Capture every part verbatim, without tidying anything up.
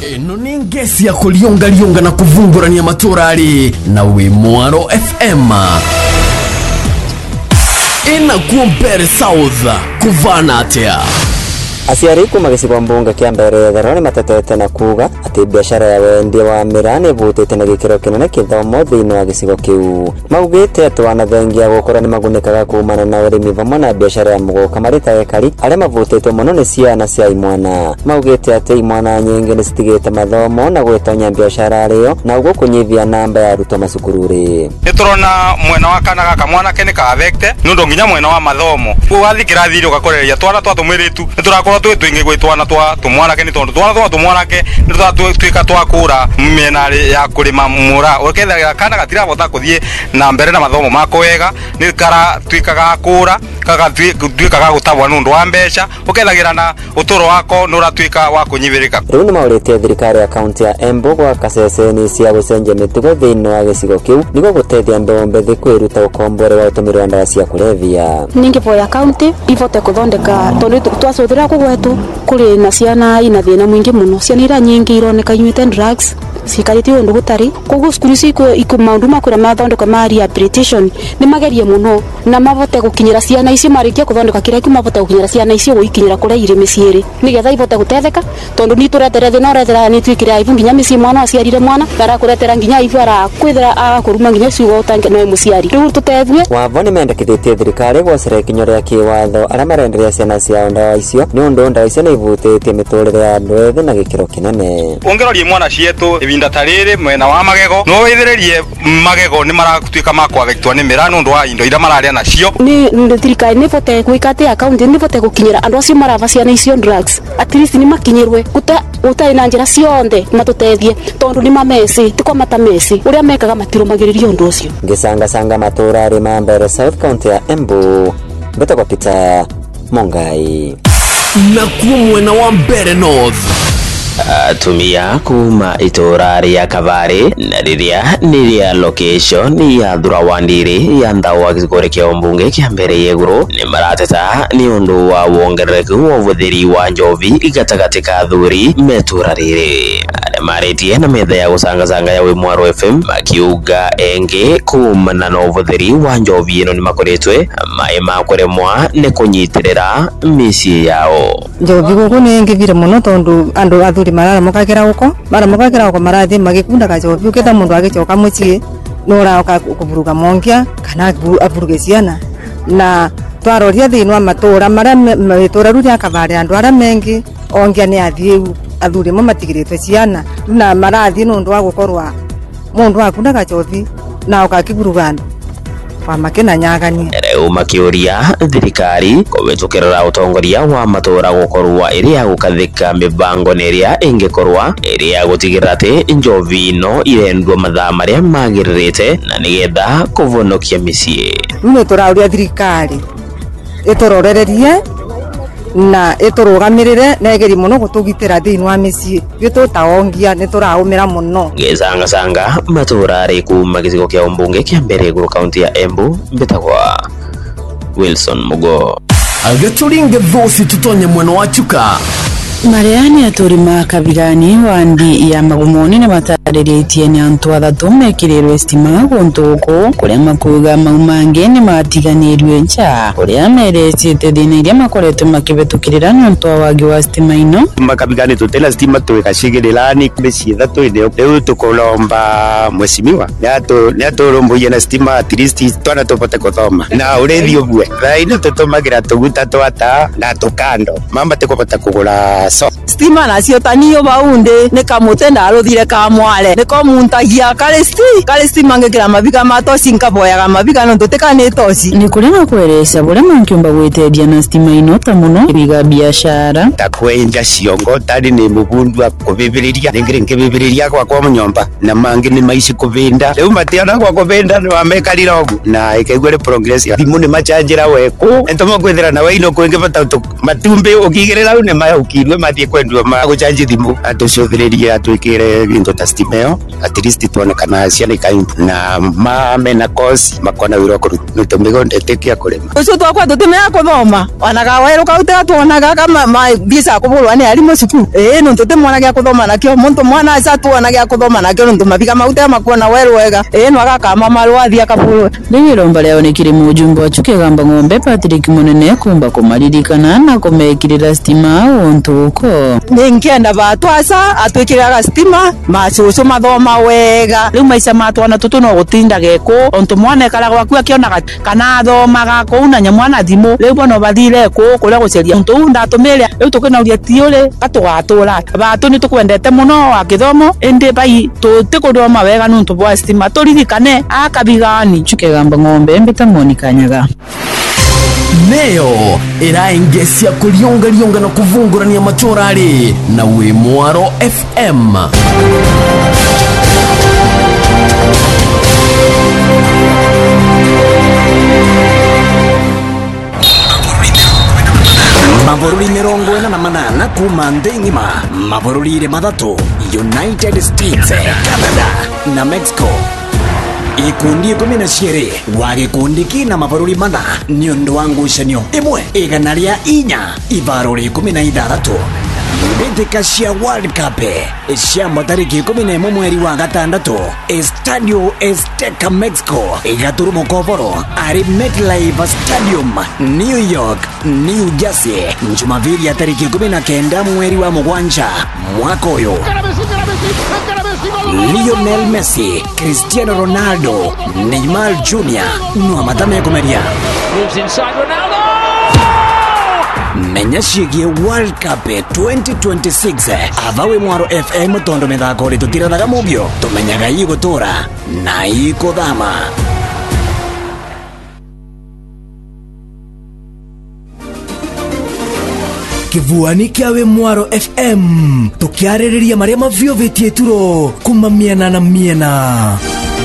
Eno ni ngesi ya kulionga lionga na kuvungurania maturari na Wimwaro F M. Ina kuombere South kuvana atia. Asiari kuma gicigo mbunge kia mbere tharone matetete na kuga ati biashara ya wendia wa mirane butete na gikiro kinene kithomo thiini wa gicigo kiu. Maugite ati wanathengia gukora ni magunikaga kumana na urimi vamwe na biashara ya mugoka marita ekari aria mavutite muno ni ciana cia imwana. Maugite ati imwana nyingi ni citigite mathomo na gwetonya biashara ario na uguo kunyivia namba ya aruto macukururi. Niturona mwena wa kana gaka mwana kene ka vekte nundu nginya mwena wa mathomo wathi kirathiri ugakoreria twana twa tumiritu niturakora twe twingi gwitwana twa tumwana ke ni tondu twana twa tumwana ke ni twa twika twa kura mena ya kurima mura ukethagira kana gatira bota kuthie na mbere na mathomo mako wega ni kara twikaga kura kaga twikaga gutabwa nundu wa mbeca ukethagira na uturo wako nura twika wa kunyibirika. Riu ni maurite thirikari ya kaunti ya Embu gwa kaseseni cia gucenjia mitugo thiini wa gicigo kiu nigo gutethia mbeu mbethi kwiruta ukombore wa utumiri wa ndawa cia kulevya. Ningi ya kaunti ivote kuthondeka tondu twacuthira kugwetu kuri na ciana ina thina mwingi muno. Ciana ira nyingi ironeka inyuite drugs cikarite undu gutari koguo skuru ciku iku maundu makura mathondeka ma rehabilitation ni magerie muno na mavote gukinyira ciana icio marikia kuthondeka kira iku mavote gukinyira ciana icio guikinyira kura iri miciiri nigetha ivote gutetheka tondu ni turetere thina urethera ni twikira ivu nginya mici mwana aciarire mwana ara kuretera nginya ivu ara kwithira akuruma nginya ciugo utange no muciari riu tutethwe wavo ni mendekithite thirikari gwacira kinyo ria kiwatho aria marenderea ciana cia ndawa icio ni undu ndawa icio ni ivutite miturire ya andu ethĩ na gikiro kinene. Ongerorie mwana cietu ibinda tariri mwena wa magego no withiririe magego ni maratwika makwa vectwa ni mirano ndu wa indo ira mararia nacio ni thirikari ni vote kuikate account ni vote gukinyira andu acio maravacia na icio drugs at least ni makinyirwe guta utai na njira cionde matutethie tondu ni mamesi tiko matamesi uria mekaga matirumagiririo undu ucio. Ngisanga sanga maturari ma mbere South County ya Embu betako Peter Mongai na kumwena wa mbere North. Atumia kuma itora ria Kavare na riria niria location ya Thurawandiri ya ndawa gikore kia mbunge kia mbere yeguru ni marateta ni undu wa wongerereku wa uvuthiri wa njovi gatagati ka athuri metura riri maritie na metha ya gusanga sanga ya Wimwaro F M makiuga enge kumana na uvuthiri wa njovi ino ni makoretwe mai makoremwa ne kunyitirira misi yao. Njovi gugu ni ngivire muno tondu andu athuri marara mukagera uko mara mukagera uko marathi magikunda ka njovi uketha mundu agicoka mucii nora oka kuburuga mongia kana aburuge ciana na twaroria thiini wa matura maria metura ruria Kavare andu ara mengi ongia ni athie athuri mo matigiritwe ciana na marathi nundu wa gukorwa mundu akunda ka njovi na okakiburuga andu wa makena nyagani. Reu makiuria thirikari kuvitukirira utongoria wa matura gukorwa iria gukathika mibango neria ingikorwa iria gutigirira ati njovi ino irendwa mathaa maria magiririte na nigetha kuvonokia micii. Ni turauria thirikari itororererie na iturugamirire na egeri muno gutugitira thiini wa micii gitu taongia ni turaumira muno. Ngisanga sanga matura ri kuma gicigo kia mbunge kia mbere iguru kaunti ya Embu mbetagwa Wilson Mugo. Agaturinge vosi tutonye mwena wa Chuka. Mariani aturi makabirani wandi ya magumoni na matariritie ni antu athatu mekirirwe stima guntuko kuria makuga maumange ni matiganirwe ncha kuria meretete thina iria makoretwe makivetukirira ni antu awagi wa stima ino makabirani tutela stima tuikashigirani meci ithatu ine riu tukulomba mweshimiwa niatu niaturumbuye na stima at least twana tupote kuthoma na urethi ubwe thaina tutumagira tuguta twata na tukando mama tekupata kugura so stima nacio tanio baunde ne kamute ndaruthire ka mwale ne komuntagia kalisti kalisti mangekira mabiga matoci nkaboyaga mabiga no tutekane toci ni kurema kweresha bure mankiumba gwetedia na stima ino ta muno biga biashara takwenja ciongo tari ni mubundu akubibiriria ngire ngibibiriria kwa kwa mnyomba na mangi ni maici kuvinda riu matiana kwa kuvinda ni wamekarira ogu na ikaigwere progress ya thimu ni machanjira weku entoma kwethera na waino kwenge bata matumbe ukigirira ne maya ukirwe mathie kwendwa maguchanji thimu atucuthireria atwikire into ta stima meo at least tuonekana ciana ikaimbu na mame na kosi makona wira kuruta migondete kia kurima ucio twakwa tutimea kuthoma wanaga wairu kauta tuonaga kama mai bisa kubulwa ni alimu cukuru eh no tutimwana gya kuthoma nakio muntu mwana aca tuona gya kuthoma nakio ndo mabiga mauta makuona weru wega eh no agakama marwathi akabulwa ni iromba leo ni kiri mujumbe wa Chukegamba Ng'ombe Patrick Munene kumba kumaririkana na kumekirira stima untuko ningienda batwasa atwikiraga stima macucu mathoma wega riu maica matwana tutu no gutinda geko onto mwana kala gwaku akionaga kana thomaga kuuna nyamwana thimu riu bono bathire ku kuria guceria onto ndatumire riu tukina uria tiule katugatura batu ni tukwendete muno akithomo ende bai tutikudoma wega nuntu bwa stima turirikane akabigani Chukegamba Ng'ombe Mbita Monica Nyaga Neo iraengesia kulionga lionga na kuvungurania matorari na Wimwaro F M. Mabururi mirongo ena na manana kuma nthi ng'ima mabururi mathatu United States, Canada na Mexico. Ikundi kumi na ciere wa gikundi kina mabururi mana ni undu wa ngucanio imwe igana ria inya ibaruri kumi na ithathatu mbitika cia World Cup cia matariki kumi na imwe mweri wa gatandatu Estadio Azteca Mexico igaturumo kovoro ari MetLife Stadium New York New Jersey Jumapili ya tariki kumi na kenda mweri wa mugwanja mwaka uyu. Lionel Messi, Cristiano Ronaldo, Neymar Junior no matame kumeria moves inside Ronaldo. Menya cigie World Cup twenty twenty-six ava Wimwaro F M tondo mithako ri tutiraga mugio tumenyaga igutura na ikuthama. Kivuani kia Wimwaro F M tukiaririria maria maviovetie turo kuma miena na miena.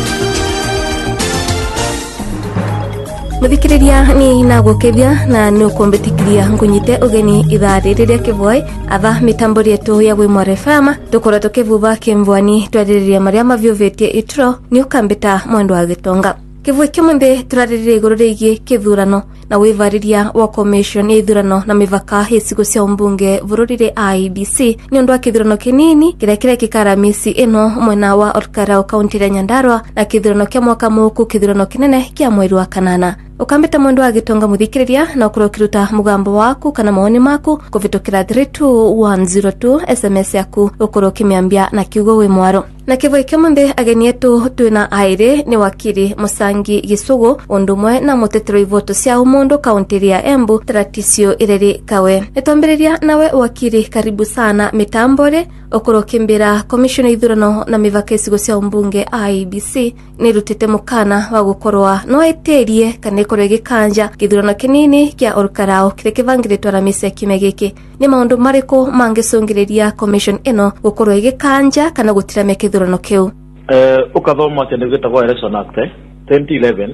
Muthikiriria ni nagukethia na nukumbitikiria ngunyite ugeni ithaririria kivoi ava mitambori yetu ya Wimwaro F M tukora tukivuva kimvwani twaririria maria maviovetie ituro ni ukambita mwendo wa gitonga. Kivui kimunde turaririria iguru rigie kithurano na wivariria wa commission ya ithurano na mivaka hicigo cia umbunge bururire I E B C ni undu wa kithurano kinini kiria kiria kikara misi ino mwena wa Olkarau kaunti ya Nyandarua na kithurano kia mwaka muku kithurano kinene kia mweri wa kanana. Ukambita mwendo wa gitonga muthikiriria na ukurokiruta mugambo waku kana maoni maku kuvitukira three two one zero two S M S yaku ukurokimiambia na kiugo Wimwaro. Na kivoi kimunde ageni yetu twina aire ni wakiri Musangi Gisugu undumwe na mutetero ivoto cia umundu kaunti ya Embu Tratisio Ireri Kawe. Etombereria nawe wakiri karibu sana mitambore ukurokimbira commission ithurano na mivaka isigo cia umbunge I E B C ni rutite mukana wa gukorwa no eterie kana ikorwe gikanja kithurano kinini kia Olkarau kire kivangiritwa na mise kimegiki. Ni maundu mariku mangicungiriria commission ino gukorwa gikanja kana gutirame kithurano kiu. Eh ukathoma tende gitagwa Election Act twenty eleven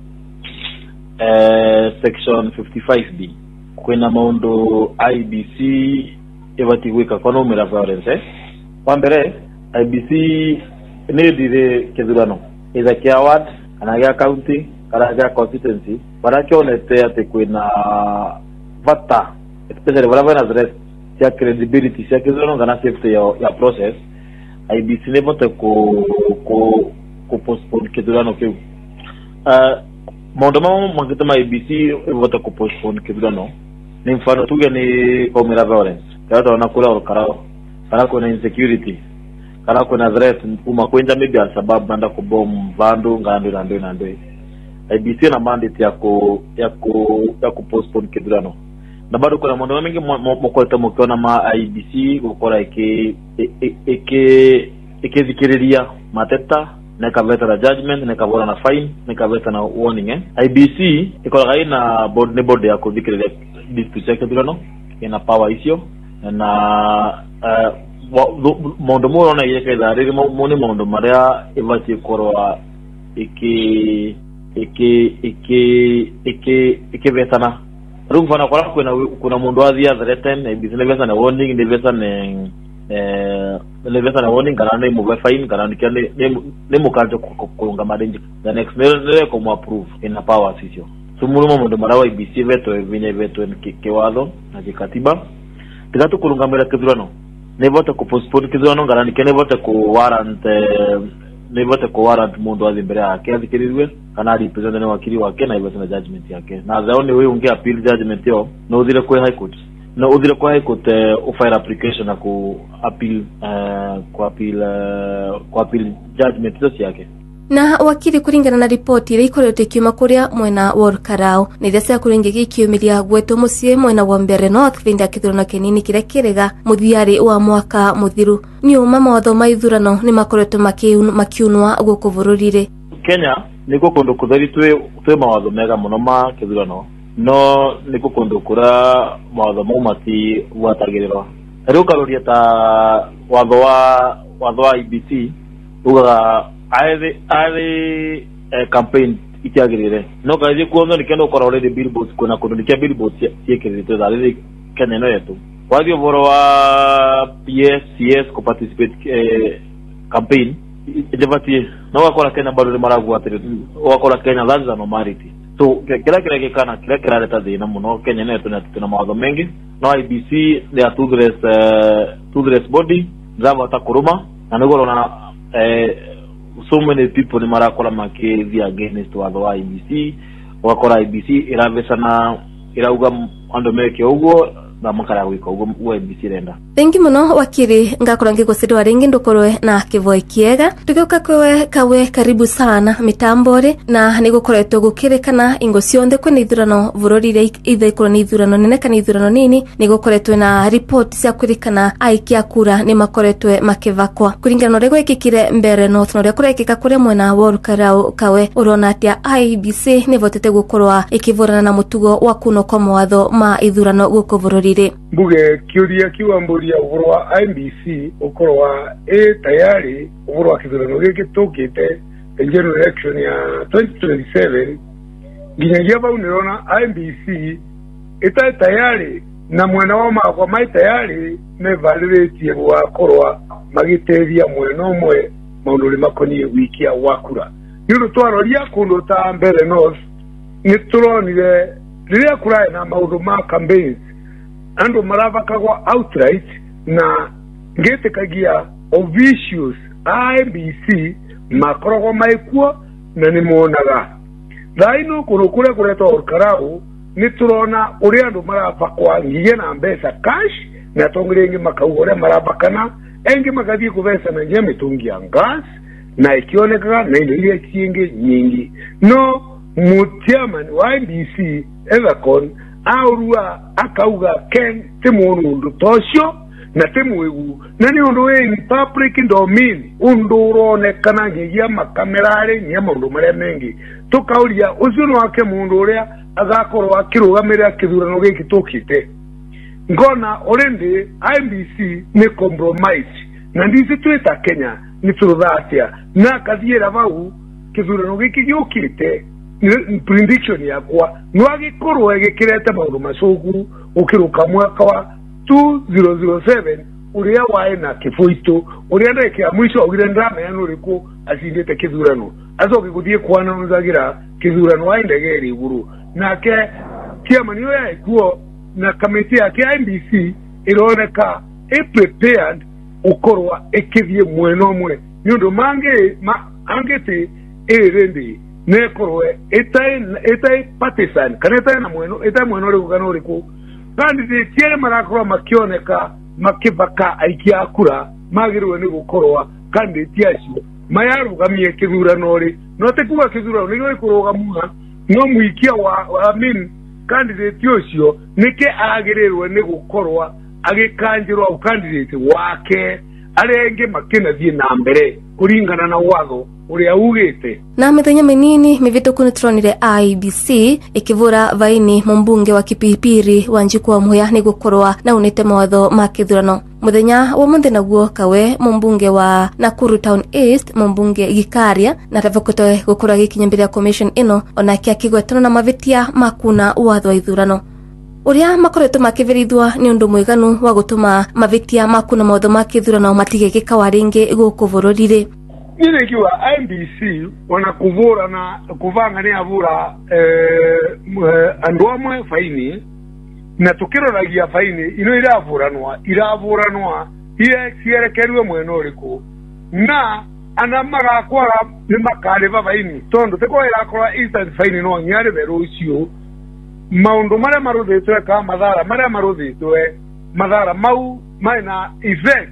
eh section fifty-five B kwina maundu I E B C ibati gwika kono umira violence eh wambere I E B C ni dire kithurano either kia ward kana kia county kana kia constituency barakionete ati kwina vata especially whatever has rest cia credibility cia kithurano kana safety ya, ya process I E B C ne vote ko ko ko postpone kithurano kiu uh maundu mamwe mangituma I E B C vote ko postpone kithurano ni mfano tuge ni komera violence kana wana kula Olkarau kana kuna insecurity kana kuna threat uma kwenda maybe sababu banda kubom vandu ngando na ndo na ndo I E B C na mandate ya ku ya ku ya ku postpone kithurano na bado kuna mambo mengi mkoeta mkiona ma I E B C gukora iki iki ikizikiriria mateta na kaveta na judgment na kavora na fine na kaveta na warning eh I E B C iko na board ne board ya kuzikiriria dispute ya kithurano ina power isio na mondo mo na yeke dare mo ni mondo maria ibati korwa iki iki iki iki iki vetana rumfa na kwa kuna kuna mondo azia threaten na business vesa na warning ni vesa ne eh le vesa na warning kana ne mu fine kana ni kile ne mu kanjo kulunga madenji the next ne ko mu approve ina power sisio sumulu mo ndo marawa I B C veto vinye veto kewado na kikatiba tikatu kulunga mera kidurano ne vote ku postpone kidurano kana ni kene vote ku warrant ne vote ku warrant mundo azimbere yake azikirizwe kana represent ne wakili wake na ibasa na judgment yake na zaone wewe unge appeal judgment yo no udire kwa high court no udire kwa high court uh, offer application na ku appeal uh, ku appeal uh, ku appeal judgment zote yake na wakili kuringana na ripoti ile ikoretwo kiuma kuria mwena wa Olkarau ni these kuringe ikiumiria gwetu mucie mwena wa Mbere North vinda kithurano kinini kire kirega muthiari wa mwaka muthiru ni uma mawatho ma ithurano ni makoretwo makiunwa guku bururire Kenya niko kundu kuthari twe twe mawatho mega muno ma kithurano no niko kundu kura mawatho mau mati gwatagirirwa riu karuria ta watho wa watho wa I B C uga aire aire eh, campaign itiagirire no kaje kuono nikendo ukora already billboards kuna kundu nikia billboards siekirite dalili Kenya no yetu kwa hiyo boro wa P S C S ko participate eh, campaign ijabati no wakora Kenya bado ni maragu atiri wakora Kenya zanza normality so kila kila kikana kila kila leta dhina muno Kenya no yetu na tuna mawazo mengi no I B C they are to dress uh, to dress body zaba takuruma na nigoro na eh so many people ni marakola makezi against watho wa I B C wakora I B C iravesa na irauga ando meke ugo na makara wiko ugo I B C renda thengi muno wakiri ngakora ngigusirwa ringi ndukorwe na kivoi kiega tugiuka kwewe kawe karibu sana mitambore na nigukoretwo gukirikana ingo cionthe kwina ithurano bururire ithe ikoro ni ithurano nene kana ithurano nini nigukoretwo na report cia kwirikana aikia kura ni makoretwe makivakwa kuringana rego ikikire Mbere North no rekora ikika kure mwena wa Olkarau kawe urona atia I B C ni votete gukorwa ikivurana na mutugo wa kuno kwa mawatho ma ithurano guko bururire mbuge kiuria kiwamburia uhoro wa I B C ukorwa e tayari uhoro wa kithurano giki tukite general election ya twenty twenty-seven ginyagia bau nirona I B C ita tayari na mwena wa makwa mai tayari me validate wa korwa magitethia mwena umwe maundu makoni wiki ya wakura yuno twaroria kundu ta Mbere North ni turonire riria kurai na maundu ma campaigns ando maravakagwa outright na ngetekagia officials I B C makoragwo maikuo na ni monaga thaino kuno kure kuretwo Olkarau ni turona uri andu maravakwa ngiye na mbeca cash na tongirengi makauga uri maravakana engi magathie kuvesa na nje mitungi ya gas na ikionekaga na ile ile kingi nyingi no mutiaman wa I B C Evercon aurua akauga ken timundu tosho na timuigu na ni undu we public domain undu uronekana ngiya makamerare nya mundu mare mengi tukauria ucio no wake mundu uria agakorwo akirugamira kithurano giki tukite ngona already I B C ni compromise na ndizi twita Kenya ni turuthatia na kathiera bau kithurano giki giukite prediction yakwa nwagikorwo egikirete maundu macugu ukiruka mwaka wa two thousand seven uria wae na kifuito uria ndeke mwisho ugire ndrama ya nuriku asindete kithurano azoke guthie kwana nzagira kithurano wa ndegeri iguru nake chairman yo yaikuo na committee yake I B C ironeka e prepared ukorwa ekithie mweno mwe nyondo mange ma angete erendi nekorwe etai etai partisan kaneta na mweno etai mweno ri kugana uriku kandi tiere marakorwa makioneka makivaka aikia akura magirwe ni gukorwa kandi tiacio mayarugamie kithurano ri no te kuga kithurano ni ri kurugamua no mwikia wa amin candidate ucio nike agirirwe ni gukorwa agikanjirwa candidate wake arenge makina thie na mbere kuringana na watho uria ugite na mithenya minini mivituku nitronire I B C ikivura vaini mumbunge wa Kipipiri Wanjiku wa Muya ni gukorwa na unite mawatho ma kithurano muthenya wa munthi naguo kawe mumbunge wa Nakuru Town East mumbunge Gikaria na tavakotoe gukura gikinyambiria commission ino ona kia kigwetano na mavitia makuna watho wa ithurano uria makoretwo makĩverithwa nĩ ũndũ mwĩganu wa gũtũma mavitia maku na maũndũ ma kĩthurano matigekĩka waringi gũkũ bũrũri-rĩ. Nile kiwa I M B C wana kuvura na kuvanga ni avura eh, andu amwe faini na tukiro ragia faini ino iravuranwa iravuranwa iye sierekerwe mweno riku na anamaga kwara ni makale va faini tondo teko yakora instant faini no nyare berucio maundu mare marudhetwe ka madhara mare marudhetwe madhara mau maina event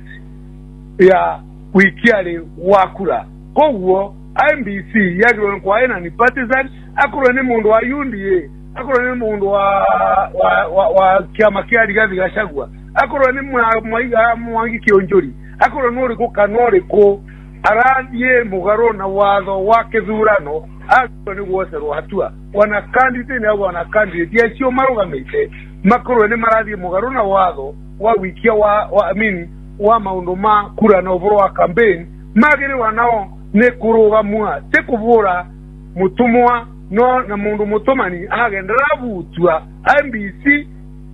ya wikiari wakura koguo I M B C yagirwe kwa ena ni partisan akura ni mundu wa U D A akura ni mundu wa wa wa, wa kiama kia Rigathi Gachagua akura ni mwaiga mwangi kionjori akura nori ko kanore ko arandie mugaro na watho wa kithurano akura ni gwocerwo hatua wana candidate na wana candidate yacio marugamite makuru ni marathie mugaro na watho wa wikia wa, wa I mean wa maundu ma kura na uboro wa campaign magiri wanao ne kurugamwa te kuvura mutumwa no na mundu mutomani agendera butwa I M B C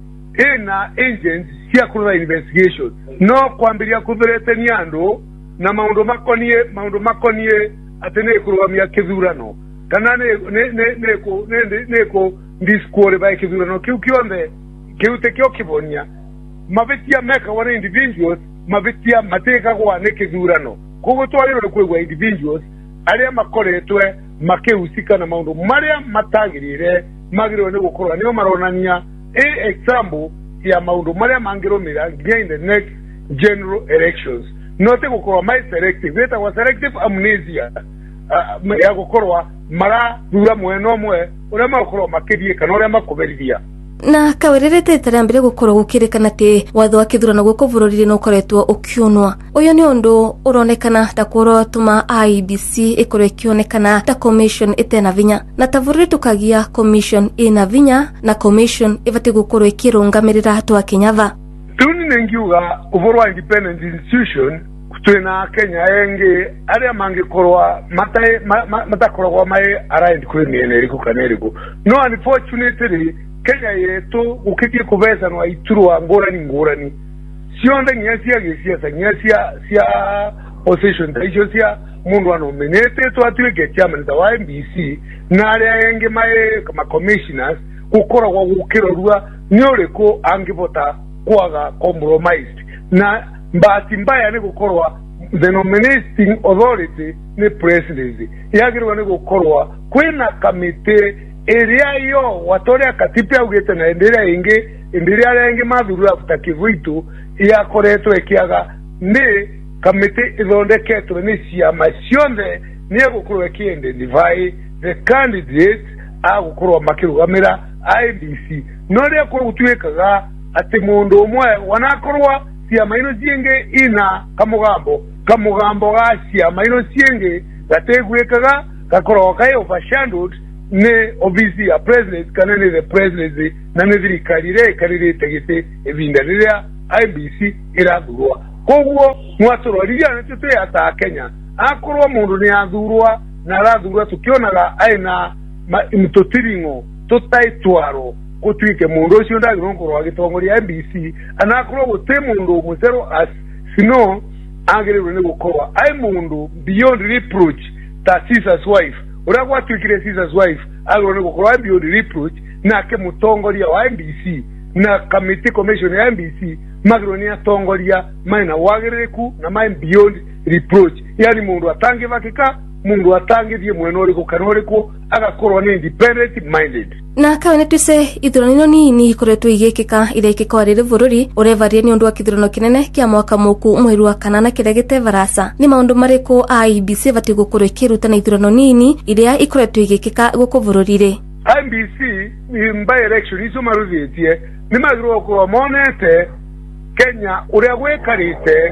ena agents cia kura investigation no kwambiria kutherete niando na maundu makonie maundu makonie atene kurugamia kithurano kana ne ne ne ne ko ne ne ko disqualify kithurano kiu kionde kiu te kio kibonia mavetia meka wana individuals mavetia mateka kwa ne kithurano kogo twalero kwegwa individuals aria makoretwe makehusika na maundu maria matagirire magirwe ne gukorwa niyo maronania e example ya maundu maria mangiromira in the next general elections note gukorwa my selective eta wa selective amnesia uh, ya gukorwa mara thura mweno mwe uria makorwa makithie kana uria makoberithia na kawererete tarambire gukorwo gukirikana te watho wa kithurano guko bũrũri-inĩ no koretwo ukionwa uyu ni undu uronekana ta kuro tuma I B C ikorwo ikionekana ta commission itena vinya na tavurire tukagia commission ina vinya na commission ibati gukorwo ikirungamirira hatwa Kenyava tuni nengiuga uboro wa independent institution twina Kenya enge aria mangikorwa matai matakorwa mai araindi kwemiene iriku kaneriku no unfortunately Kenya yetu ukitie kubeza no aiturwa ngorani ngorani sionde nyasia gesiasa nyasia sia opposition taishosia mundu anominate to atuike chairman za I M B C na aria enge mai kama commissioners gukora kwa gukirorua nyoreko angivota kwaga compromised na mbati mbaya ni gukorwa the nominating authority ni presidency yagirwa ni gukorwa kwina kamite area yo watoria katipia ugete na endelea inge endelea inge madhuru afutakivitu ya koreto ekiaga ni kamite idondeketwe ni siama sionde ni gukorwa kiende divai the candidates a gukorwa makirugamira I B C nore ko gutuikaga ati mundu umwe wanakorwa siama ino sienge ina kamugambo kamugambo ga siama ino sienge gategwekaga gakorwa kai overshadowed ne obviously a president kana ne the presidency na ne thiri karire karire tegete ebinda riria I B C irathurwa koguo mwatoro riria ne tete ata Kenya akorwa mundu ni athurwa na arathurwa tukionaga aina mtotiringo tutaitwaro kutuike mundu ucio ndagironkorwa agitongoria I B C anakorwa gute mundu muzero as sino agirwe ne gukorwa ai mundu beyond reproach ta Caesar's wife uragwa twikire Caesar's wife agirwe ne gukorwa beyond reproach na ke mutongoria wa I B C na committee commission ya I B C magirwe ne atongoria maina wagiriku na main beyond reproach yani mundu atange vakika mundu atangithie mweno uri gukanore ko agakorwo ni independent minded na kaone tuse ithurano nini ikoretwo igikika ire ikikwarire bururi urevaria ni undu wa kithurano kinene kia mwaka muku mweri wa kanana kiria gitevarasa ni maundu mariku I B C vati gukorwo ikiruta na ithurano nini iria ikoretwo igikika guku bururi-ri I B C by election iso maruthitie ni magirwo ko monete Kenya uria gwekarite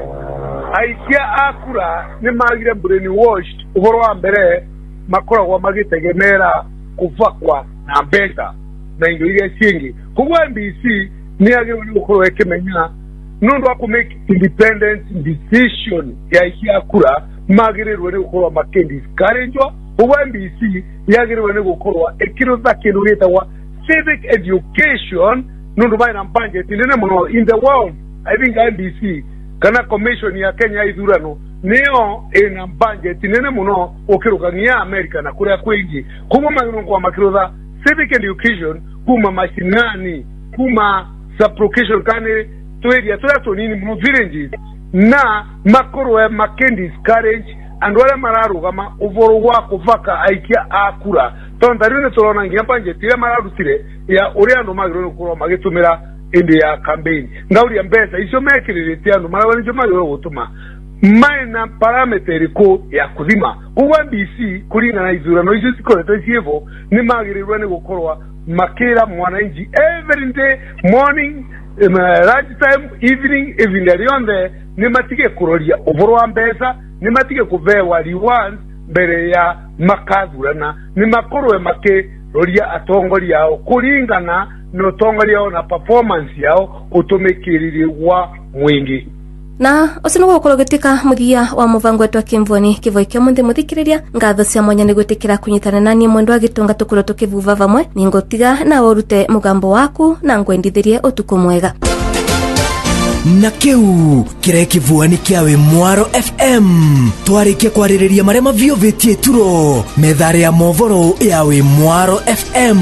aikia akura ni magire brain washed uhoro wa mbere makoragwo magitegemera kuvakwa na mbeca na indo iria cingi kuwa I B C ni agirwo ni gukorwo ikimenya nundu wa kumake independent decision ya aikia akura magirirwo ni gukorwo makindiscouragewa kuwa I B C yagirwo ni gukorwo ikirutha kindu gitagwa civic education nundu baina budget nene muno in the world. I think I B C kana commission ya Kenya ithurano neo ina budget nene muno okirukania America na kuria kwingi kuma magino kwa makirotha civic education kuma mashinani kuma supplication kane tweria twato nini mu villages na makoro ya Mackenzie Courage and wale mararugama uvoro wa kuvaka aikia akura tondarine tolona ngia budget ya mararutire ya uria ndo magiro ko magitumira indi ya campaign ngauri mbesa icio mekirite andu marabani jo magiro gutuma maina parameteri ko ya kuthima uwa B C kuringa na ithurano icio cikorete cievo ni magirirwe ni gukorwa makira mwananchi every day morning in lunch time evening evening rionde ni matige kuroria uvoro wa mbesa ni matige kuvewa rewards mbere ya makathurana ni makorwe make roria atongori yao kuringana no tongori yao na performance yao utumikiriri wa mwingi na osino gukoro gitika muthia wa muvango etwa kimvoni kivoi kya munde muthikiriria ngatho cia mwanya ni gwitikira kunyitana nani mwendo wa gitunga tukuro tukivuva vamwe ningotiga na urute mugambo waku na ngwendithirie utuku mwega na kiu kirekivuani kiawe Mwaro F M twarikia kwaririria maria maviovetie turo methare ya movoro yawe Mwaro F M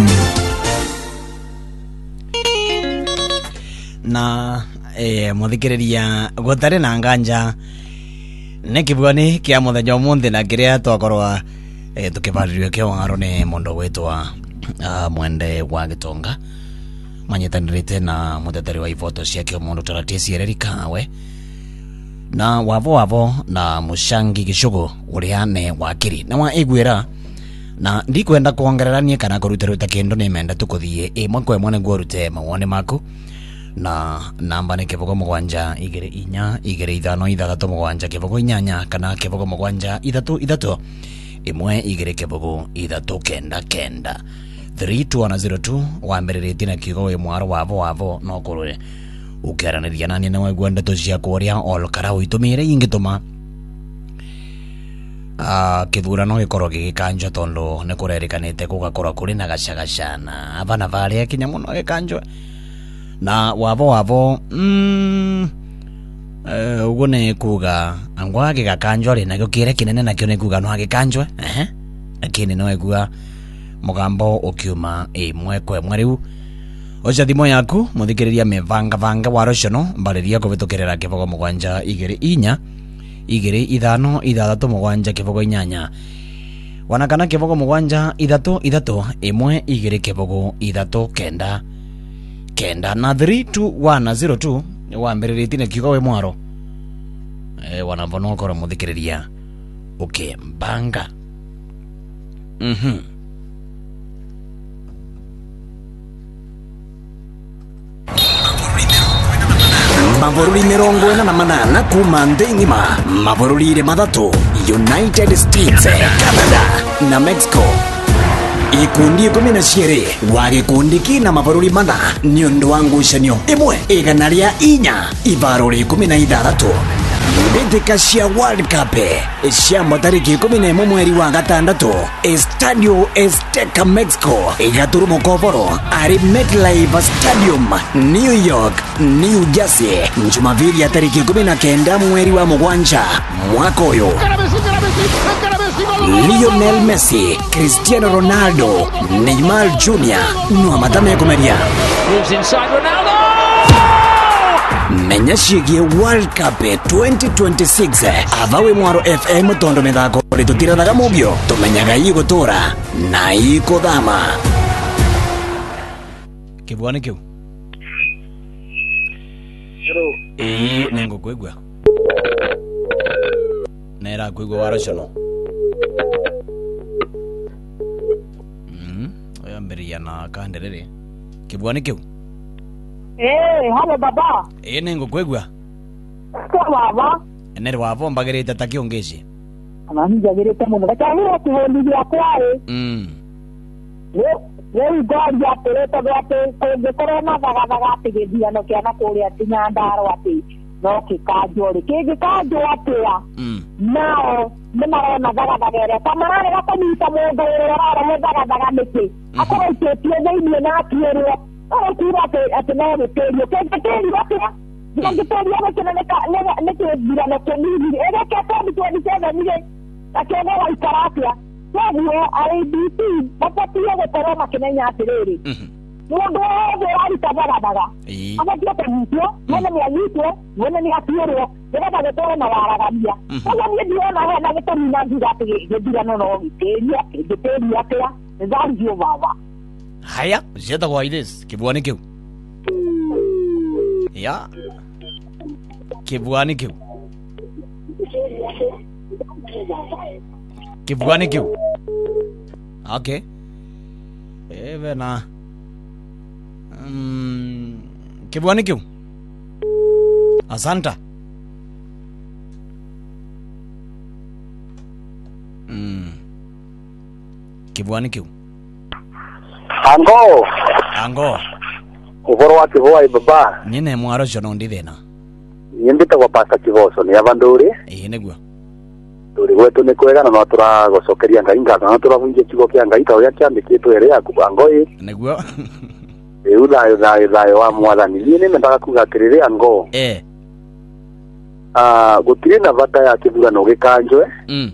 na eh muthikiriria gutare na nganja nekivuani kia muthenya umuthi na kiria twakorwa eh tukivaririo kio ngaro ni mundu wetwa uh, mwende wa gitonga manyitanirite na muteteri wa ivoto ciake mundu taratisi ererikawe na wavo wavo na mushangi gishugo uria ne wakiri na wa igwira na ndikwenda kuongererania kana kuruteruta kindu ni menda tukuthie imwe kwa imwe niguo rute mawone maku na namba ni kivugo mugwanja igere inya igere ithano ithathatu mugwanja kivugo inyanya kana kivugo mugwanja ithatu ithatu imwe igere kivugo ithatu kenda kenda three two zero two wambiriritie na kiugo we Mwaro wavo wavo no kurure ukiaraniria nani na wegwa ndeto cia kuria all karau itumire ingituma ah kithurano gikorwo gigikanjwa tondo ne kurerikanite kugakorwo kuri na gacagacana abana bari kinya muno gikanjwa na wavo wavo mm eh ugo ne kuga angwa gigakanjwa ri na gukire kinene na kio ne kuga no agikanjwe eh akini no egua mugambo ukiuma imwe kwa imwe riu oja thimo yaku muthikiriria mevanga vanga warocono mbariria kuvitukirira kivogo mugwanja igiri inya igiri ithano ithathatu mugwanja kivogo inyanya wanakana kivogo mugwanja ithatu ithatu imwe igiri kivogo ithatu kenda kenda na three two one zero two wambiriritie na kiugo we Mwaro eh wanavono kora muthikiriria okay mbanga mhm Mavoruri mirongo ina na manana kuma nthi ngima mavururire mathatu United States, Canada na Mexico ikundi ikumi na cieri wa gikundi kina mavururi mana ni undu wa ngucanio imwe igana ria inya ivaruri ikumi na ithathatu mbitika cia World Cup cia matariki ikumi na imwe mweri wa gatandatu Estadio Azteca Mexico igaturumo kovoro ari MetLife Stadium New York New Jersey Jumapili ya tariki ikumi na kenda mweri wa mugwanja mwaka uyu Lionel Messi, Cristiano Ronaldo, Neymar Junior no matame kumeria menya cigie World Cup twenty twenty-six avawe Mwaro F M tondo methako ritutirathaga mubio tumenyaga igutura na ikuthama kibwane kiu hello eh nengo kwegwa nera kwegwa warocono mhm oya mberia na kanderere kibwane kiu eh halo baba eh nengo kwegwa kwa baba enere wavo mbagirite takiongezi anani jagirite muno bakavira kuhondi ya kware mm yo yo gari ya peleta gate ko korona daga daga tegedia no kiana kuria tinyandaro ati no kikajori kige kajo atia mm nao nimarona daga daga kamarare gakamita mundu urara daga daga meke akora itepie thini na kiero ora kira ate ate no beterio ke beterio ate ya beterio ate na na na ke dira na ke ni era ke ate ni ke ni ke ni ake no wa ikarapia kwa I B C bapatia de koroma kinenya atiriri mundu wothe aritagaradaga abatia kanyitio mwene ni anyitio mwene ni atuirwo nĩgetha gĩtũre na waragania ũguo niĩ ndiona hena gĩtũmi na ngiuga atĩ gĩthurano no gĩtĩria gĩtĩria atĩa nĩthanjio baba haya cietagwo Iris kĩbuani kĩu ya kĩbuani kĩu kĩbuani kĩu okay eve na mm, kĩbuani kĩu asanta mm. kĩbuani kĩu ango ango ũhoro wa kĩhũa baba nyine mwaro cio no ndi thĩna nyendetagwo pasta Kivoso nĩ abandũrĩ ĩĩ nĩguo tũrĩ gwetu nĩ kwega na no tũragocokeria Ngai ngatho no tũravunjia kiugo kĩa Ngai ta ũrĩa kĩandĩkĩtwo ere yaku ango ĩ nĩguo rĩu thayũ thayũ thayũ wa mwathani niĩ nĩ mendaga kuga atĩrĩrĩ ango ĩ ah gũtirĩ na bata ya kĩthurano gĩkanjwe mm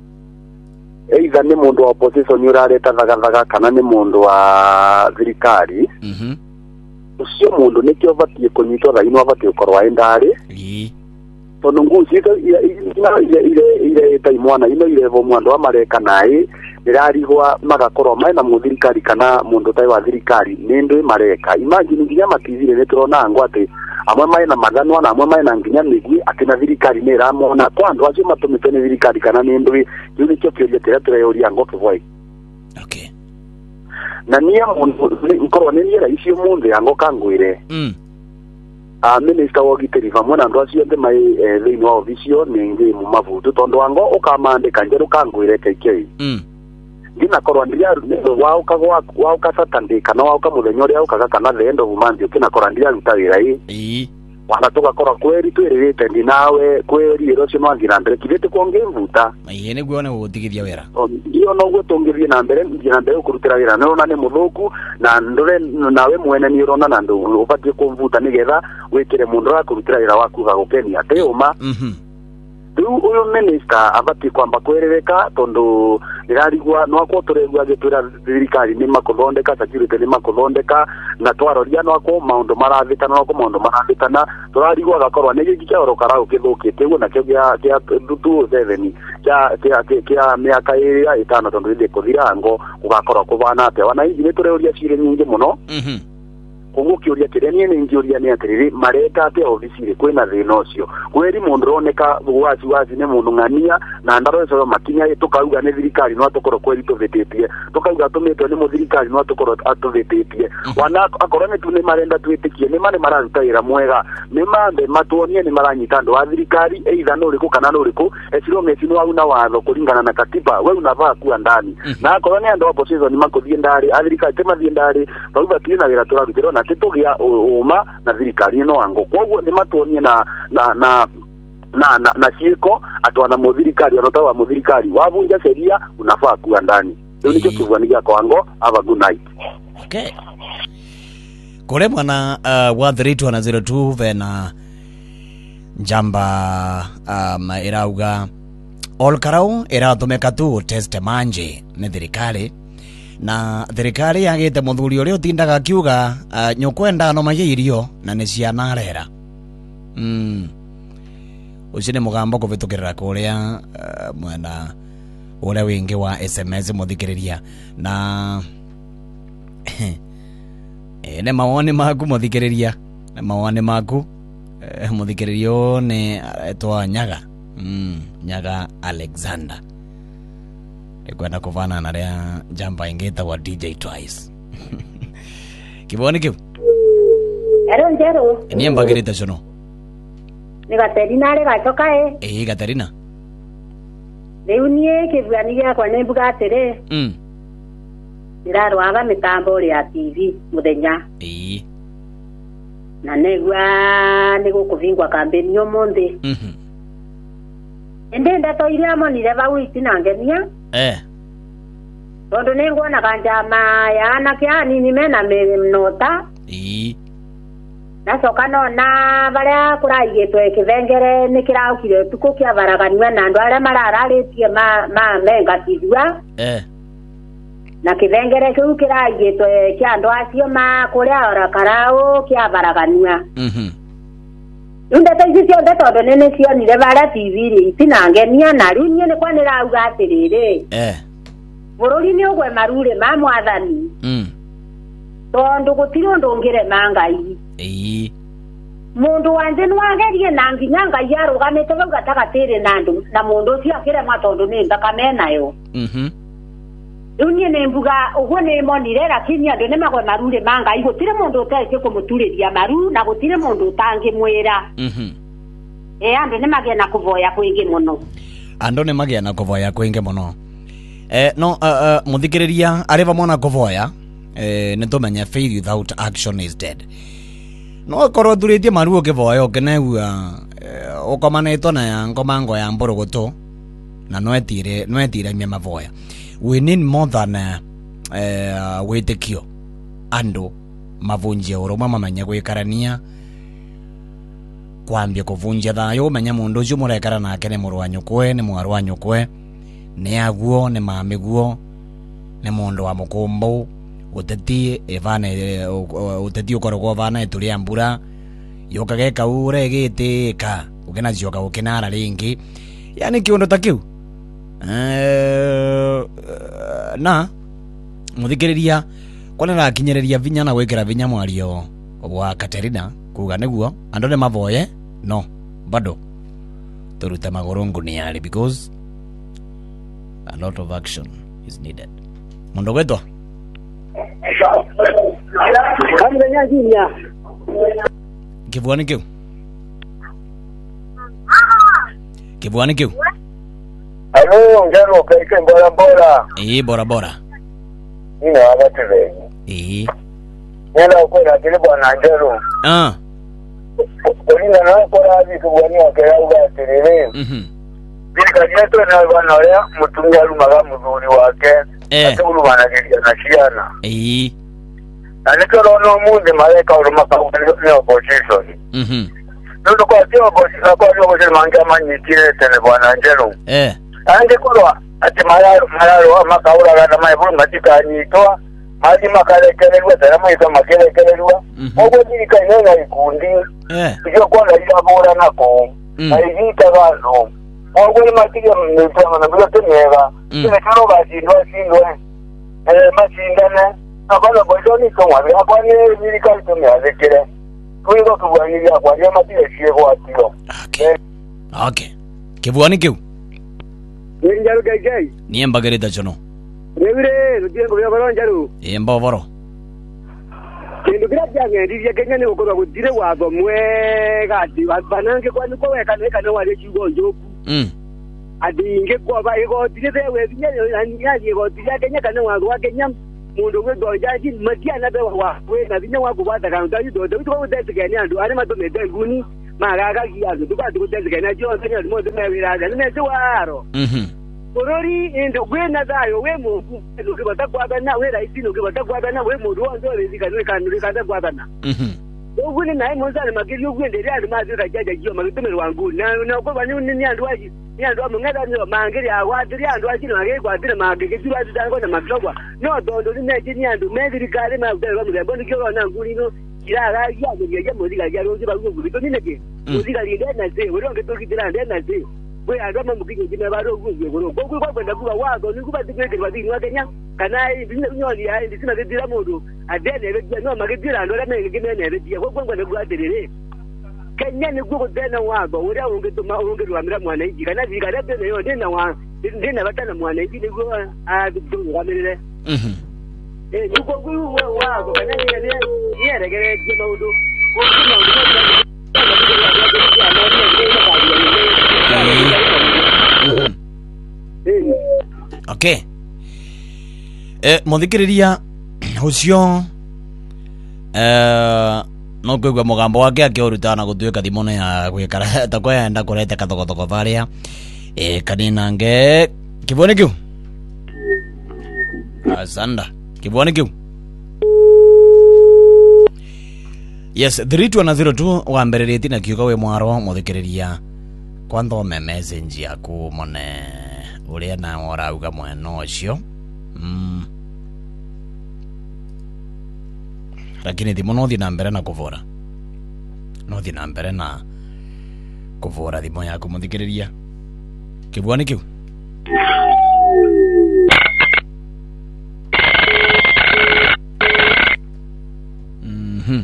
either nĩ mũndũ wa opposition ũrareta thagathaga kana nĩ mũndũ wa thirikari mhm ucio mũndũ nĩkĩo batie kũnyitwo thaino abatie gũkorwo endarĩ ĩ tondũ nguci ile ile ile taimwana ino ile bo mwandu wa mareka naĩ nĩrarigwa magakorwo maina mũthirikari kana mũndũ tai wa thirikari nĩ ndũ mareka imagine nginya mativire nĩ tũrona ngo atĩ amwe maina magano na amwe maina nginya migwi atĩ na thirikari nĩ ramona kwa andũ acio matũmĩte nĩ thirikari kana nĩ ndũ rĩu nĩkĩo kĩũria kĩrĩa tũreyoria ngo kĩvoi okay na niĩ mũndũ nkorwo nĩ niĩ rais ũmũthĩ yango kangwĩre mm a minister wa giteri vamwe na andũ acio othe mai thĩinĩ wa oficio nĩ ngĩ mu mavutu tondũ wango ũkamandĩka njerũ kangwĩre kk mm ngina korwa ndiria wao kagwa wao kasatande kana wao kamuthenya uria ukaga kana the end of month ukina korwa ndiria ruta wira ii ii wana toka korwa kweri twiririte ndi nawe kweri ero cio mwangira mbere kivete kuonge mvuta ii niguo ne gutigithia wira iyo no gwe tongithie na mbere ngira mbere kurutira wira no na ne muthuku na ndore nawe mwene ni urona na ndu ubatie kumvuta nigetha wikire mundu ra kurutira wira waku ga gukeni ate uma mhm riu uyu minister abatie kwamba kwerereka tondu nirarigwa no akwo turegwa gitwira thirikari ni makuthondeka security ni makuthondeka na twaroria no akwo maundu marathitana no akwo maundu marathitana turarigwa gakorwa ni giki kya orokara ukithukite uguo na kyo gya kya two seven kya kya kya miaka ĩrĩa ĩtano tondu ndi kuthira ngo ugakorwa kubana ate wana ingi ni tureoria cire nyingi muno mhm koguo kiuria kiria nie ni ngiuria ni atiriri mareta ate ofisire kwina thina ucio kweri mundu roneka wazi wazi ne mundu ngania na ndaro icio makinya tukauga ne thirikari no atukoro kweri tuvetetie tukauga tumetwe ne muthirikari no atukoro atuvetetie wana akorwo ne tune marenda twitikie ne mane mararutaira mwega ne mambe matuonie ne maranyita ndo wa thirikari either no riku kana no riku esiro mesi no auna watho kuringana na katiba we unavaa kuwa ndani na akorwo ne ndo opposition ni makuthie ndari athirikari temathie ndari bauga tuna wira turarutira na titugia uma na thirikari no ango koguo ni matuonie na na na na na, na ciiko atwana muthirikari anota wa muthirikari wavunja sheria unafaa kuwa ndani ndio nikyo kivania kwa ango have a good night okay kule mwana uh, wa three two zero two vena njamba um, irauga olkarau iratumeka tu test manje ni thirikari na thirikari yagite muthuri uria utindaga kiuga uh, nyokwenda no mayirio na ni ciana rera mm ucine mugambo kuvitukirira kuria uh, mwena uria wingi wa S M S muthikiriria na e ne mawoni maku muthikiriria ne mawoni maku e, muthikiririo ne etwa Nyaga mm Nyaga Alexander ekwenda kuvana na ria jamba ingeta wa D J Twice kiboni kiu ero njero ni mbagirite cono ni Gaterina ale gacoka e eh Gaterina riu nie kivani gakwa ni mbuga atere mm ndirarwaga mitambo ria T V muthenya eh na negwa ni gukuvingwa kampeni omonde mhm ende ndato iria monire bau itinangenia eh tondu ni ngona kanjama ya na kiani ni mena menota ii nacoka nona baria kuraigitwe kivengere ni kiraukire tuko kia baraganwa na andu aria marararitie ma ma menga tigua eh na kivengere kiu kiraigitwe kia andu acio ma kuria ora karao kia baraganwa mhm Nunda taizi cio ndeto nene cio ni baria T V ri itinangenia na riu nie ni kwanira auga atiriri eh bururi ni ugwe marure ma mwathani mm tondu gutiri undu ngire mangai ii mundu wanje nwagerie na nginya ngai arugamite bau gatagatiri na andu na mundu ucio akire matondu ni thakame nayo mhm riu nie ni mbuga uguo ni monire lakini andu ni magwe marure mangai gutire mundu utaicie kumuturiria maru na gutire mundu utangimwira mhm e andu ni magia na kuvoya kwingi muno andu ni magia na kuvoya kwingi muno eh no uh, uh, muthikiriria ariva mona kuvoya eh nitumenye faith without action is dead no korwo thuritie maruo kivoya ukenegua ukomanetwo na ya ngomango ya mburugutu na nwetire nwetire mia mavoya we need more than uh, witikio andu mavunjia urumwa mamenye gwikarania kwambia kuvunjia thayo menye mundu ucio murekara nake ni muru wa nyukwe ni mwaru wa nyukwe ni aguo ni mamiguo ni mundu wa mukumbu uteti evane uteti ukorogwo vana tulia mbura yokageka uregitika ukena cionga ukinara ringi yani kiundu ta kiu eh na muthikiriria kwanira kinyereria vinya na gwikira vinya mwario wa Katerina kuga niguo andu ni mavoye no bado turuta magorungu ni ali because a lot of action is needed mundo gwetwa Kamenya jinya. Kivuani kiu. Kivuani kiu. Alo, ngero kaike bora bora. Eh, bora bora. Ina abatele. Eh. Nela ko na kile bwana ngero. Ah. Olina na ko razi kubwani akera uga tirire. Mhm. Bika jeto na bwana ya mutunga lumaga muzuri wake. Eh. Atulu bana kidia na shiana. Eh. Alikoro no munde maleka uruma ka ne opposition. Mhm. Ndo kwa tio opposition kwa tio opposition manga manyikire tene bwana ngero. Eh. Anje kolwa ati malaro malaro makaura gana maiburu matika nyitoa maji makalekelelwa tara mwika makelekelelwa ogo dirika nena ikundi eh iyo kwa na yabura nako ayita gazo ogo ni matiga mtama na bila temera ile karo baji ndo sindwe eh masindana abana bojoni ko wa kwa ni dirika temera lekele kuigo kwa ni ya kwa ni matiga shiego atio okay okay kivuani kiu Njaru gege. Niye mbagereta chono. Rebire, rudiengo bya baro njaru. E mba baro. Kindu kirabya ngedi ya Kenya ni ukorwa gutire wazo mwegati banange kwa niko weka neka ne wale chigo njoku. Mm. Adi inge kwa ba ego tire we binya ni ego tire Kenya kana wazo wa Kenya mundu we gonja ji matia na be wa we na binya wa kubata kan ta yudo do ko de Kenya andu ari mato me denguni magaga giazo duka duka de Kenya jo Kenya mo de me wiraga ne se waro. Mhm. Orori ndo gwena dayo we mungu nuke batakwabana we raisi nuke batakwabana we mundu wanzo rezika nuke kanuri kada kwabana mhm ogune naye monzana magiri ogwende ri andu mazi rajaja giyo magitumero wangu na na ko bani ni andu aji ni andu amungada ni mangiri awadiri andu aji na ngeke kwadire mageke tiru aji tango na maklogwa no dondo ni neji ni andu mediri kare ma udere bamu bondi kyo na nguri no kiraga ya ya ya modiga ya rozi bagu nguri to ni neke modiga ri ndena ze we ronge to kitira ndena ze we adoma mukinyi jina baro guzwe goro gogo kwa kwenda kuba wazo ni kuba dikwe kwa dini wa Kenya kana ibinyo nyoli ya ndi sina bidira modo adene be no magidira ndo na ngeke ne ne dia gogo kwenda kuba terere Kenya ni gogo tena wazo uri aunge to ma unge wa mira mwana inji kana vika na tena yo ndena wa ndena batana mwana inji ni go a bidu wa mirire mhm eh ni gogo wazo kana ni ne ni regere je maudo okay eh muthikiriria ucio eh no kwigwa mugambo wake akiorutana gutuika thimone ya gwikara ta kwenda kurete kathogothoko varia eh kanina nge kibone kiu asanda kibone kiu Yes, three two na zero two wamberereti na kiuga we mwaro muthikiriria kwando me message yaku mone uria na orauga mweno ucio mm. Lakini thimu no thi na mbere na kuvora no thi na mbere na kuvora thimu yaku muthikiriria kibwani kiu mhm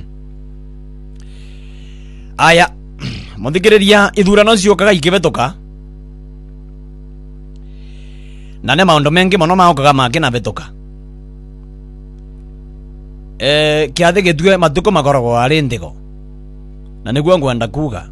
aya muthikiriria ithurano ciokaga ikibetoka na ne maundu mengi mono maokaga makina betoka eh kiathe gitue matuko makorogo ari ndigo na niguo ngwenda kuga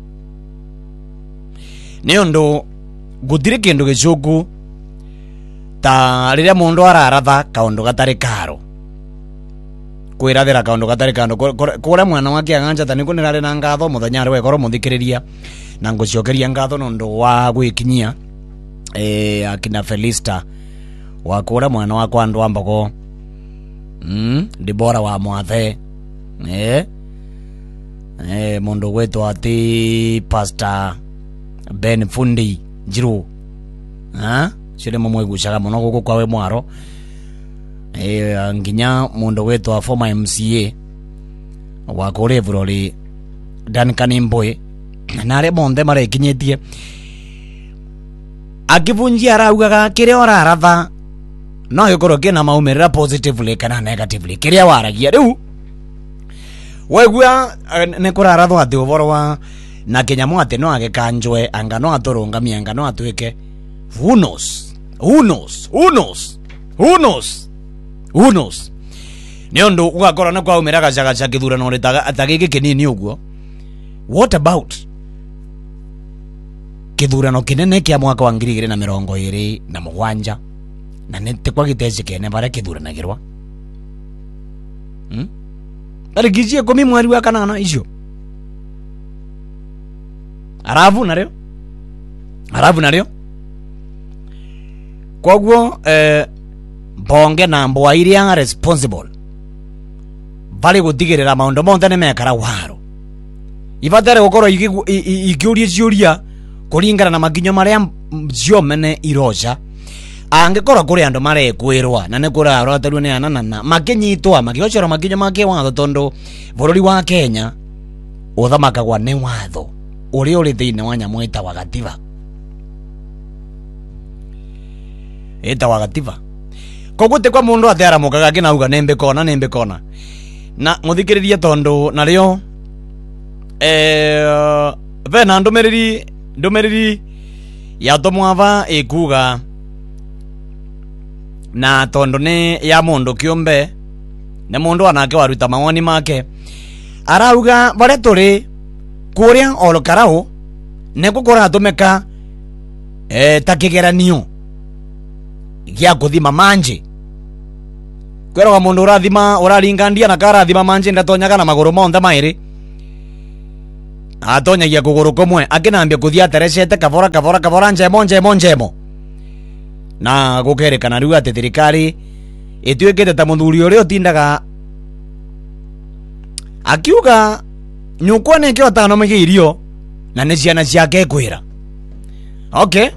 ni undu gutire kindu gicuku ta riria mundu araratha kaundu gatari karo kwirathira kaundu gatari kando kuria mwana wake anganja ta niku nirari na ngatho muthenya ari wekoro muthikiriria na nguciokeria ngatho nundu wa gwikinyia eh akina Felista wa kuria mwana wakwa andu ambago mm Dibora wa mwathe eh eh mundu wetu ati Pastor Ben Fundi Jiru ha cire mumwe gucaga muno guku kwawe mwaro eh nginya mundu wetu wa former M C A wa kore burori Dan Kanimboe na re monde mare kinyetie akivunjia araugaga kiria oraratha no yokoro kina maumerera positively kana negatively kiria waragia riu wegua ne kurarathwa ati uboro wa na kinyamu ati no agekanjwe anga no aturungamia anga no atwike who knows who knows who knows who knows who knows niondo ugakora na kwa umeraga caga ca kithurano ritaga atagike kinini uguo. What about kithurano kinene kia mwaka wa ngiri igiri na mirongo iri na mugwanja na nete kwa gitece kene bare kithuranagirwa hmm bare gijie komi mwari wa kanana icio arabu nario arabu nario koguo eh bonge na mboa iria responsible bali gutigirira maundu monthe ne mekara waro ibatare gukoro ikiuria ciuria kuringana na maginyo maria ciomene iroja angekora kuri andu marekwirwa na ne kura arotaru ne anana makinyitwa makiochora maginyo make watho tondo bururi wa Kenya uthamakagwa ne watho uri uri thiine wa nyamu ita wa gatiba ita wa gatiba kogutte kwa mundu atera mukaga kinauga nembe kona nembe kona na muthikiriria tondo na rio eh bena ndumeriri ndumeriri ya tomwava ikuga na tondo ne ya mundu kiombe ne mundu anake waruta mawoni make arauga bare turi kuria olokarao ne gukora atumeka eh takigeranio gya kuthima manje kwero wa mundu urathima uraringandia na kara thima manje ndatonyaga na maguru monthe mairi atonyagia kuguru kumwe akinambia kuthia terecete kavora kavora kavora njemo njemo njemo na gukerekana riu ati thirikari itwikite ta muthuri uria utindaga akiuga nyukwa ne kyo tano migirio na ne ciana ciake kwira okay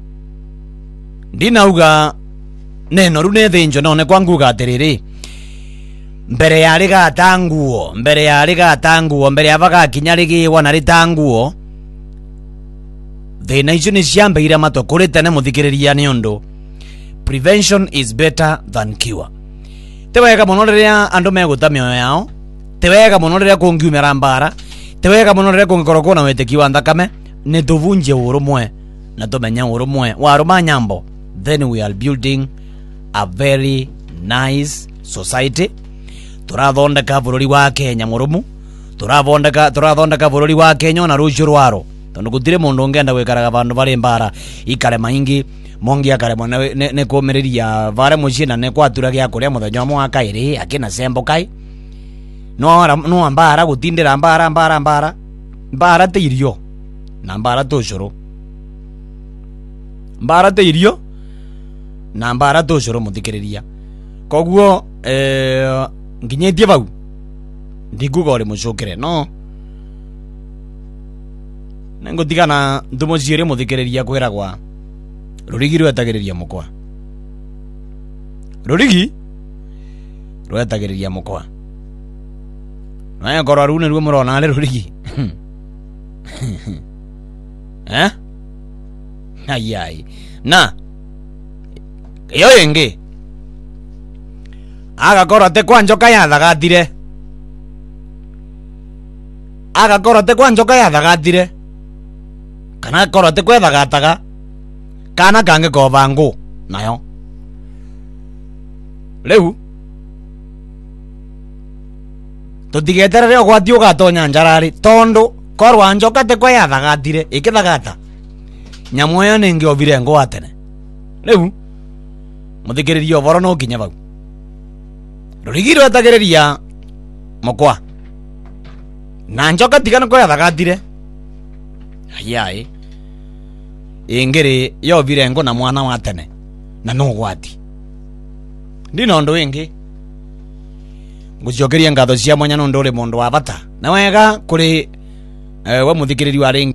ndinauga neno rune thinjo none kwa nguga atiriri mbere ya riga tanguo mbere ya riga tanguo mbere ya vaga kinyarigi wana ritanguo thina icio ni ciambeire mato kuri tene muthikiriria ni undu prevention is better than cure. Tewega muno riria andu meguta mioyo yao, tewega muno riria kungiumira mbara, tewega muno riria kungikorwo na weteki wa thakame, ni tuvunje urumwe na tumenya urumwe wa ruma nyambo, then we are building a very nice society. Turathondeka bururi wa Kenya murumu, turathondeka turathondeka bururi wa Kenya na rucio rwaro, tondu gutire mundu ngenda gwikaraga bandu bari mbara ikare maingi mongi akare mwana ne, ne komeriria vare mucina ne kwatura gya kuria muthenya mwa kairi akina sembo kai no no mbara gutindira mbara mbara mbara mbara te irio na mbara toshoro mbara te irio na mbara toshoro muthikiriria koguo eh nginyetie bau ndikuga uri mucukire no nengutigana ndumuciire muthikiriria kwiragwa rurigi rwetagiriria mukwa rurigi rwetagiriria mukwa naye korwa rune rwe murona ari rurigi eh ayai na iyo yengi agakorwo te kwa njoka yathagatire agakorwo te kwa njoka yathagatire kana korwo te kwethagataga kana kange kovangu nayo riu tutigeterere ogwati ugatonya njarari tondu korwa njoka te kwa yathagatire ikithagata nyamu yo ningi ovire ngwa tene riu muthikiriria ovoro no kinya vau rurigi rwetagiriria mukwa na njoka tigana kwa yathagatire ayai ingiri yovire ngo na mwana wa tene na no gwati ndino ndo ingi ngucokeria ngatho cia mwanya no ndore mundu wa bata na wega kuri eh, wa muthikiriri wa ring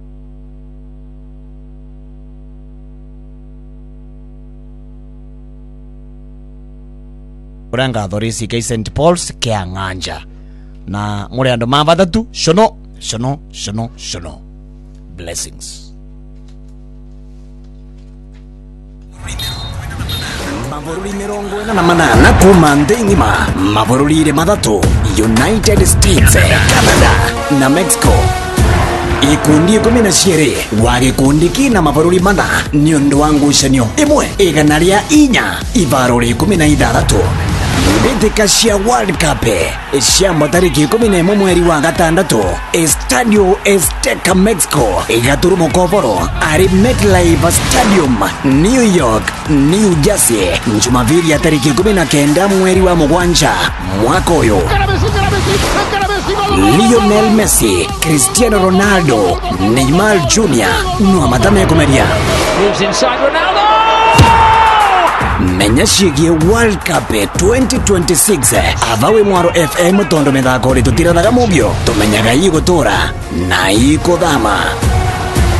kuranga thorisi ke Saint Paul's ke anganja na muri andu ma batatu shono shono shono shono blessings. Mabururi mirongo ina na manana kuma nthi ngima mabururi mathatu United States, Canada na Mexico. Ikundi ikumi na cieri wa gikundi kina mabururi mana ni undu wa ngucanio imwe igana ria inya ibaruri ikumi na ithathatu mbitika cia World Cup cia matariki ikumi na imwe mweri wa gatandatu Estadio Azteca Mexico igaturumo kovoro ari MetLife Stadium New York New Jersey Jumapili ya tariki ikumi na kenda mweri wa mugwanja mwaka uyu. Lionel Messi, Cristiano Ronaldo, Neymar Junior no matame kumeria moves inside Ronaldo. Menya cigie World Cup twenty twenty-six avawe mwaro F M tondo methako ri tutirathaga mugio tumenyaga igutura na ikuthama.